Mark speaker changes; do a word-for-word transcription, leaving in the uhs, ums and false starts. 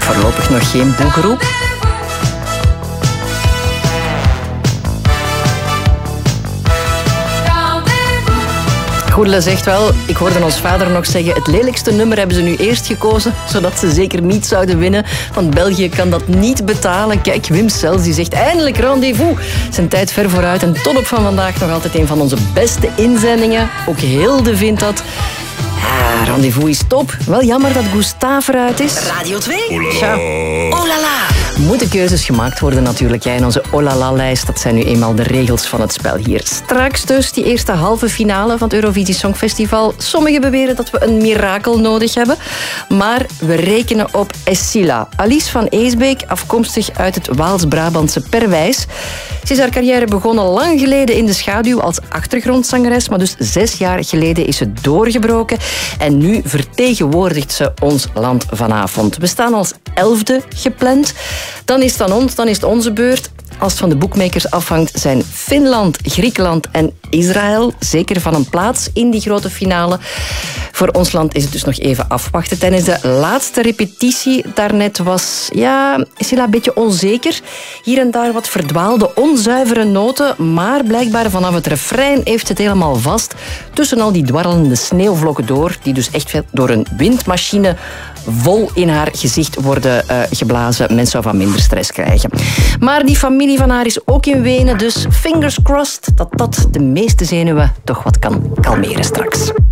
Speaker 1: Voorlopig nog geen boegeroep. Goedele zegt wel, ik hoorde ons vader nog zeggen, het lelijkste nummer hebben ze nu eerst gekozen, zodat ze zeker niet zouden winnen. Want België kan dat niet betalen. Kijk, Wim Sels die zegt eindelijk Rendezvous. Zijn tijd ver vooruit en tot op van vandaag nog altijd een van onze beste inzendingen. Ook Hilde vindt dat. Ja, Rendezvous is top. Wel jammer dat Gustave eruit is.
Speaker 2: Radio twee.
Speaker 1: Tja.
Speaker 2: Oh la la.
Speaker 1: Moeten keuzes gemaakt worden natuurlijk. Ja, in onze Oh la la-lijst, dat zijn nu eenmaal de regels van het spel hier. Straks dus die eerste halve finale van het Eurovisie Songfestival. Sommigen beweren dat we een mirakel nodig hebben. Maar we rekenen op Essila. Alice van Eesbeek, afkomstig uit het Waals-Brabantse Perwijs. Ze is haar carrière begonnen lang geleden in de schaduw als achtergrondzangeres. Maar dus zes jaar geleden is ze doorgebroken. En nu vertegenwoordigt ze ons land vanavond. We staan als elfde gepland. Dan is het aan ons, dan is het onze beurt. Als het van de boekmakers afhangt, zijn Finland, Griekenland en Israël zeker van een plaats in die grote finale. Voor ons land is het dus nog even afwachten. Tijdens de laatste repetitie daarnet was, ja, Silla een beetje onzeker. Hier en daar wat verdwaalde, onzuivere noten. Maar blijkbaar vanaf het refrein heeft het helemaal vast. Tussen al die dwarrelende sneeuwvlokken door, die dus echt door een windmachine vol in haar gezicht worden uh, geblazen. Men zou van minder stress krijgen. Maar die familie van haar is ook in Wenen, dus fingers crossed dat dat de meeste zenuwen toch wat kan kalmeren straks.